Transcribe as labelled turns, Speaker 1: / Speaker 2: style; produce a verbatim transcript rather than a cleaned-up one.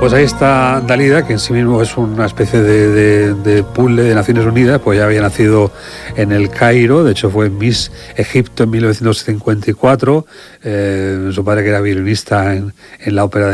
Speaker 1: Pues ahí está Dalida, que en sí mismo es una especie de, de, de puzzle de Naciones Unidas, pues ya había nacido en el Cairo, de hecho fue Miss Egipto en mil novecientos cincuenta y cuatro, eh, su padre que era violinista en, en la ópera de